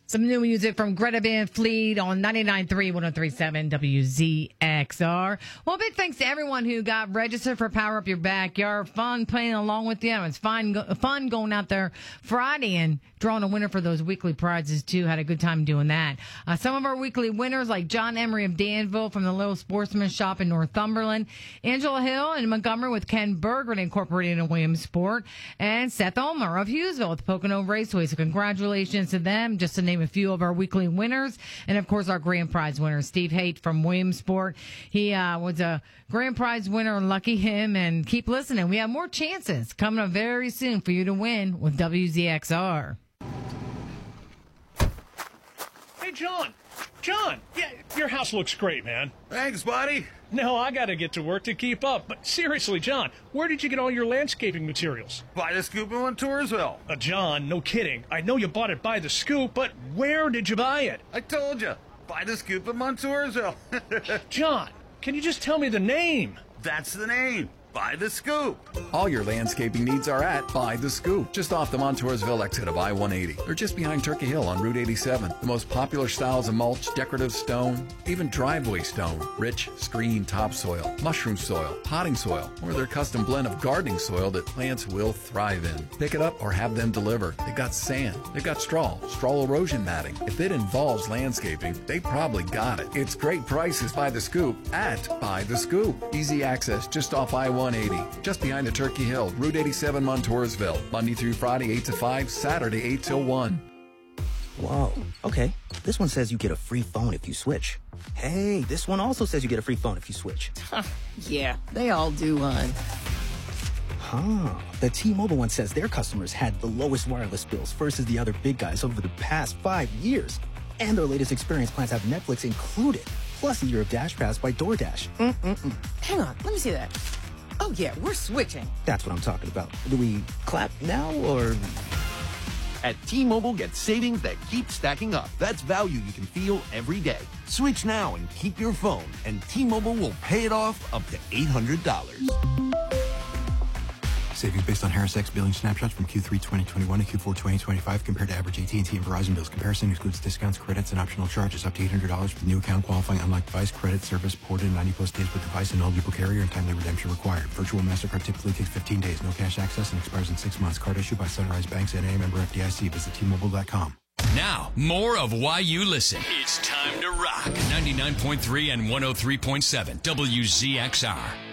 Some new music from Greta Van Fleet on 99.3, 103.7 WZXR. Well, big thanks to everyone who got registered for Power Up Your Backyard. Fun playing along with you. It's fun going out there Friday and drawing a winner for those weekly prizes, too. Had a good time doing that. Some of our weekly winners, like John Emery of Danville from the Little Sportsman Shop in Northumberland, Angela Hill in Montgomery with Ken Berger Incorporated in Williamsport, and Seth Ulmer of Hughesville at the Pocono Raceway. So congratulations to them, just to name a few of our weekly winners. And, of course, our grand prize winner, Steve Haight from Williamsport. He was a grand prize winner, and lucky him. And keep listening. We have more chances coming up very soon for you to win with WZXR. Hey, John. John, yeah, your house looks great, man. Thanks, buddy. No, I gotta get to work to keep up. But seriously, John, where did you get all your landscaping materials? By the Scoop in Montoursville. John, no kidding. I know you bought it by the Scoop, but where did you buy it? I told you. By the Scoop in Montoursville. John, can you just tell me the name? That's the name. By the Scoop. All your landscaping needs are at By the Scoop, just off the Montoursville exit of I-180. They're just behind Turkey Hill on Route 87. The most popular styles of mulch, decorative stone, even driveway stone, rich screen topsoil, mushroom soil, potting soil, or their custom blend of gardening soil that plants will thrive in. Pick it up or have them deliver. They've got sand. They've got straw erosion matting. If it involves landscaping, they probably got it. It's great prices by the Scoop at By the Scoop. Easy access just off I-180, just behind the Turkey Hill, Route 87, Montoursville. Monday through Friday, 8 to 5, Saturday, 8 till 1. Whoa, okay. This one says you get a free phone if you switch. Hey, this one also says you get a free phone if you switch. Yeah, they all do, hon. The T-Mobile one says their customers had the lowest wireless bills versus the other big guys over the past 5 years. And their latest experience plans have Netflix included, plus a year of Dash Pass by DoorDash. Hang on, let me see that. Oh, yeah, we're switching. That's what I'm talking about. Do we clap now, or...? At T-Mobile, get savings that keep stacking up. That's value you can feel every day. Switch now and keep your phone, and T-Mobile will pay it off up to $800. Savings based on Harris X billing snapshots from Q3 2021 to Q4 2025 compared to average AT&T and Verizon bills. Comparison excludes discounts, credits, and optional charges up to $800 for new account qualifying unlocked device, credit, service, ported, 90-plus days with device, and eligible carrier, and timely redemption required. Virtual MasterCard typically takes 15 days. No cash access and expires in 6 months. Card issued by Sunrise Banks, N.A., member FDIC. Visit T-Mobile.com. Now, more of Why You Listen. It's time to rock. 99.3 and 103.7 WZXR.